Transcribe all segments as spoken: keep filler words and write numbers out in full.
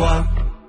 toi.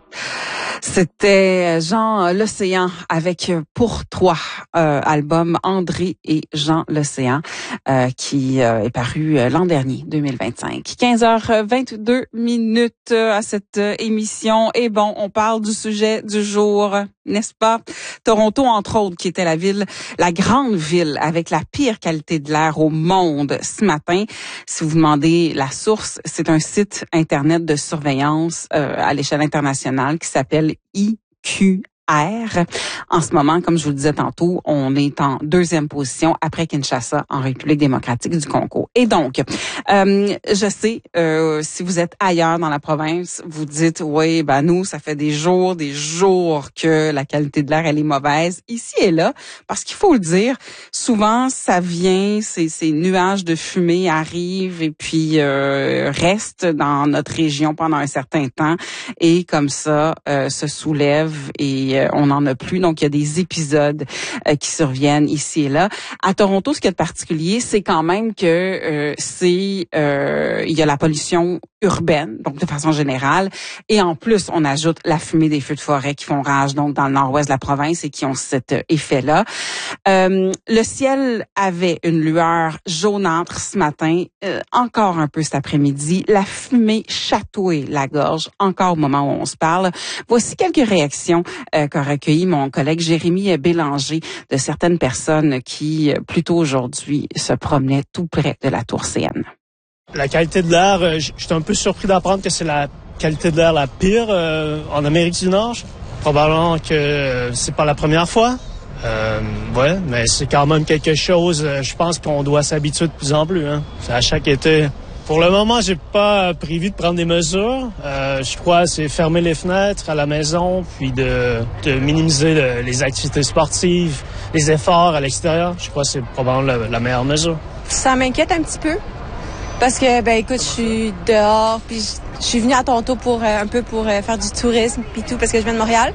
C'était Jean L'Océan avec Pour toi, euh, album André et Jean L'Océan, euh, qui euh, est paru euh, l'an dernier, deux mille vingt-cinq. quinze heures vingt-deux minutes euh, à cette euh, émission. Et bon, on parle du sujet du jour, n'est-ce pas? Toronto, entre autres, qui était la ville, la grande ville avec la pire qualité de l'air au monde ce matin. Si vous demandez la source, c'est un site Internet de surveillance euh, à l'échelle internationale qui s'appelle I Q R. En ce moment, comme je vous le disais tantôt, on est en deuxième position après Kinshasa en République démocratique du Congo. Et donc, euh, je sais, euh, si vous êtes ailleurs dans la province, vous dites, oui, ben nous, ça fait des jours, des jours que la qualité de l'air, elle est mauvaise, ici et là, parce qu'il faut le dire, souvent, ça vient, ces, ces nuages de fumée arrivent et puis euh, restent dans notre région pendant un certain temps et comme ça, euh, se soulèvent et on n'en a plus. Donc, il y a des épisodes euh, qui surviennent ici et là. À Toronto, ce qu'il y a de particulier, c'est quand même que euh, c'est euh, il y a la pollution urbaine, donc de façon générale. Et en plus, on ajoute la fumée des feux de forêt qui font rage donc dans le nord-ouest de la province et qui ont cet euh, effet-là. Euh, le ciel avait une lueur jaunâtre ce matin, euh, encore un peu cet après-midi. La fumée chatouait la gorge, encore au moment où on se parle. Voici quelques réactions euh, qu'a recueilli mon collègue Jérémy Bélanger de certaines personnes qui, plus tôt aujourd'hui, se promenaient tout près de la tour C N. La qualité de l'air, euh, j'étais un peu surpris d'apprendre que c'est la qualité de l'air la pire euh, en Amérique du Nord. Probablement que euh, c'est pas la première fois. Euh, ouais, mais c'est quand même quelque chose, euh, je pense qu'on doit s'habituer de plus en plus. Hein. C'est à chaque été. Pour le moment, j'ai pas prévu de prendre des mesures. Euh, je crois que c'est fermer les fenêtres à la maison, puis de, de minimiser le, les activités sportives, les efforts à l'extérieur. Je crois que c'est probablement la, la meilleure mesure. Ça m'inquiète un petit peu parce que, ben écoute, je suis dehors, puis je, je suis venue à Toronto pour euh, un peu pour euh, faire du tourisme, puis tout, parce que je viens de Montréal.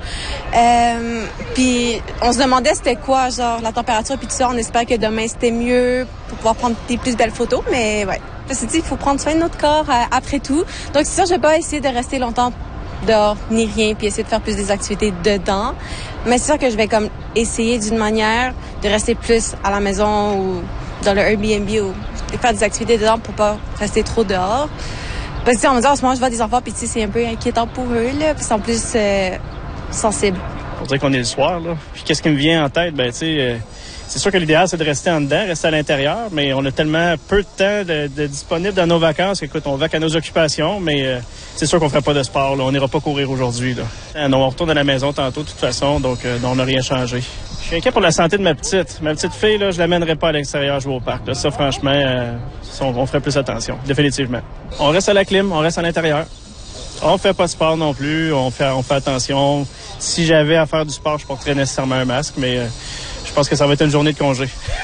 Euh, puis on se demandait c'était quoi, genre la température, puis tout ça. On espère que demain c'était mieux pour pouvoir prendre des plus belles photos, mais ouais. Ceci dit, il faut prendre soin de notre corps euh, après tout. Donc, c'est sûr, je vais pas essayer de rester longtemps dehors, ni rien, puis essayer de faire plus des activités dedans. Mais c'est sûr que je vais comme essayer d'une manière de rester plus à la maison ou dans le Airbnb ou de faire des activités dedans pour pas rester trop dehors. Parce que, on me dit, en ce moment, je vois des enfants, puis tu sais, c'est un peu inquiétant pour eux, là, puis ils sont plus euh, sensibles. On dirait qu'on est le soir, là. Puis qu'est-ce qui me vient en tête? Ben, tu sais... Euh... C'est sûr que l'idéal, c'est de rester en dedans, rester à l'intérieur, mais on a tellement peu de temps de, de disponible dans nos vacances. Écoute, on va qu'à nos occupations, mais euh, c'est sûr qu'on ne fera pas de sport. Là. On n'ira pas courir aujourd'hui. Là. On retourne à la maison tantôt, de toute façon, donc euh, on n'a rien changé. Je suis inquiet pour la santé de ma petite. Ma petite fille, là, je l'amènerai pas à l'extérieur jouer au parc. Là. Ça, franchement, euh, on, on ferait plus attention, définitivement. On reste à la clim, on reste à l'intérieur. On fait pas de sport non plus, on fait, on fait attention. Si j'avais à faire du sport, je porterais nécessairement un masque, mais... Euh, Je pense que ça va être une journée de congé.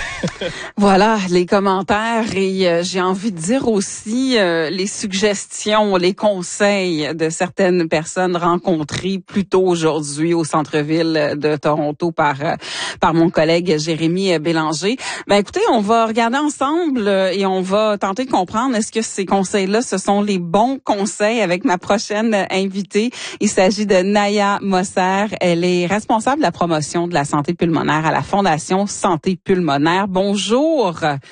Voilà les commentaires et euh, j'ai envie de dire aussi euh, les suggestions, les conseils de certaines personnes rencontrées plus tôt aujourd'hui au centre-ville de Toronto par euh, par mon collègue Jérémy Bélanger. Ben écoutez, on va regarder ensemble euh, et on va tenter de comprendre est-ce que ces conseils-là ce sont les bons conseils avec ma prochaine invitée. Il s'agit de Naya Mosser. Elle est responsable de la promotion de la santé pulmonaire à la Fondation Santé pulmonaire. Bonjour.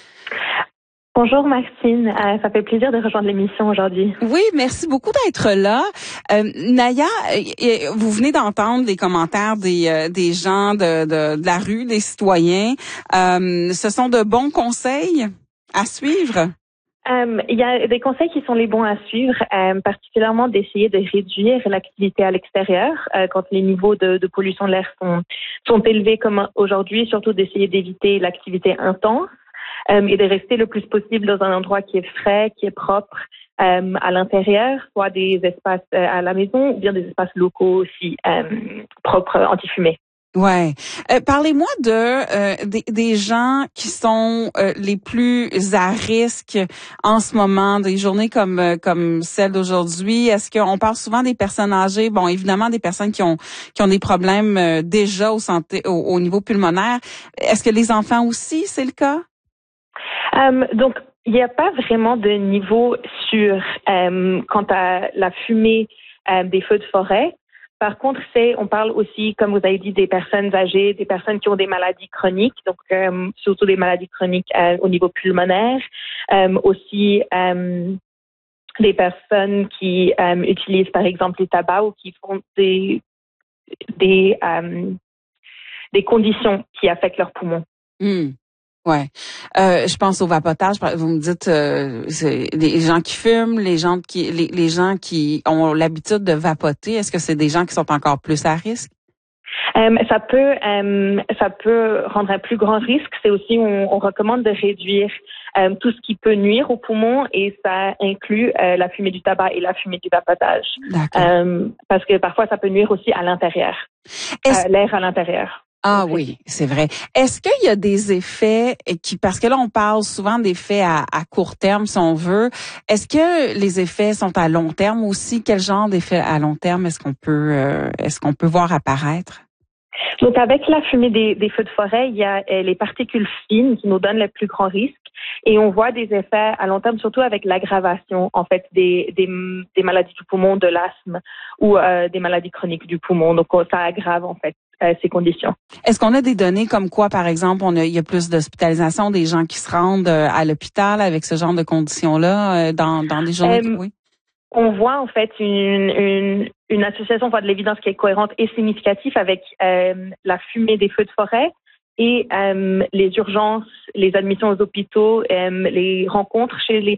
Bonjour Maxime, euh, ça fait plaisir de rejoindre l'émission aujourd'hui. Oui, merci beaucoup d'être là. Euh, Naya, euh, vous venez d'entendre les commentaires des, euh, des gens de, de, de la rue, des citoyens. Euh, ce sont de bons conseils à suivre? Euh, il y a des conseils qui sont les bons à suivre, euh, particulièrement d'essayer de réduire l'activité à l'extérieur euh, quand les niveaux de, de pollution de l'air sont, sont élevés comme aujourd'hui, surtout d'essayer d'éviter l'activité intense euh, et de rester le plus possible dans un endroit qui est frais, qui est propre euh, à l'intérieur, soit des espaces euh, à la maison ou bien des espaces locaux aussi euh, propres anti-fumée. Ouais. Euh, parlez-moi de euh, des, des gens qui sont euh, les plus à risque en ce moment, des journées comme euh, comme celle d'aujourd'hui. Est-ce qu'on parle souvent des personnes âgées? Bon, évidemment des personnes qui ont qui ont des problèmes euh, déjà au santé au, au niveau pulmonaire. Est-ce que les enfants aussi, c'est le cas? Um, donc, il n'y a pas vraiment de niveau sûr um, quant à la fumée euh, des feux de forêt. Par contre, c'est, on parle aussi, comme vous avez dit, des personnes âgées, des personnes qui ont des maladies chroniques, donc euh, surtout des maladies chroniques euh, au niveau pulmonaire, euh, aussi euh, des personnes qui euh, utilisent par exemple les tabacs ou qui font des des euh, des conditions qui affectent leurs poumons. Mmh. Ouais, euh, je pense au vapotage. Vous me dites, euh, c'est les gens qui fument, les gens qui, les, les gens qui ont l'habitude de vapoter. Est-ce que c'est des gens qui sont encore plus à risque? Euh, ça peut, euh, ça peut rendre un plus grand risque. C'est aussi, on, on recommande de réduire euh, tout ce qui peut nuire aux poumons et ça inclut euh, la fumée du tabac et la fumée du vapotage. D'accord. Euh, parce que parfois, ça peut nuire aussi à l'intérieur, euh, l'air à l'intérieur. Ah oui, c'est vrai. Est-ce qu'il y a des effets qui, parce que là, on parle souvent d'effets à, à court terme, si on veut. Est-ce que les effets sont à long terme aussi? Quel genre d'effets à long terme est-ce qu'on peut, euh, est-ce qu'on peut voir apparaître? Donc, avec la fumée des, des feux de forêt, il y a euh, les particules fines qui nous donnent le plus grand risque. Et on voit des effets à long terme, surtout avec l'aggravation, en fait, des, des, des maladies du poumon, de l'asthme ou euh, des maladies chroniques du poumon. Donc, ça aggrave, en fait, euh, ces conditions. Est-ce qu'on a des données comme quoi, par exemple, on a, il y a plus d'hospitalisation, des gens qui se rendent à l'hôpital avec ce genre de conditions-là euh, dans, dans des journées? Euh, oui. On voit en fait une, une, une association, voit de l'évidence qui est cohérente et significative avec euh, la fumée des feux de forêt et euh, les urgences, les admissions aux hôpitaux, euh, les rencontres chez les